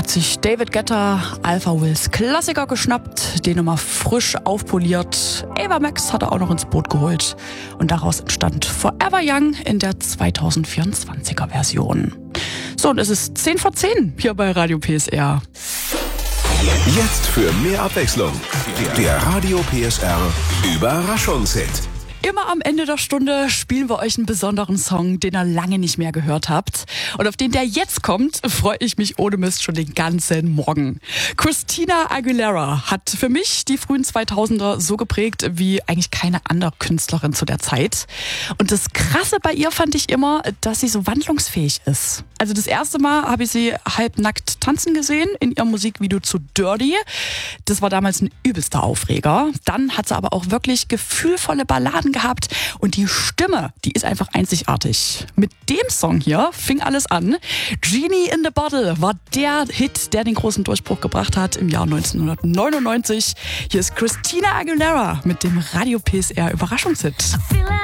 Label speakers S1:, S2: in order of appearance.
S1: hat sich David Guetta Alpha Wills Klassiker geschnappt, den nochmal frisch aufpoliert. Ava Max hat er auch noch ins Boot geholt. Und daraus entstand Forever Young in der 2024er Version. So, und es ist 10 vor 10 hier bei Radio PSR.
S2: Jetzt für mehr Abwechslung. Der Radio PSR Überraschungshit.
S1: Immer am Ende der Stunde spielen wir euch einen besonderen Song, den ihr lange nicht mehr gehört habt. Und auf den der jetzt kommt, freue ich mich ohne Mist schon den ganzen Morgen. Christina Aguilera hat für mich die frühen 2000er so geprägt wie eigentlich keine andere Künstlerin zu der Zeit. Und das Krasse bei ihr fand ich immer, dass sie so wandlungsfähig ist. Also das erste Mal habe ich sie halbnackt tanzen gesehen in ihrem Musikvideo zu Dirty. Das war damals ein übelster Aufreger. Dann hat sie aber auch wirklich gefühlvolle Balladen gehabt und die Stimme, die ist einfach einzigartig. Mit dem Song hier fing alles an. Genie in the Bottle war der Hit, der den großen Durchbruch gebracht hat im Jahr 1999. Hier ist Christina Aguilera mit dem Radio PSR Überraschungshit.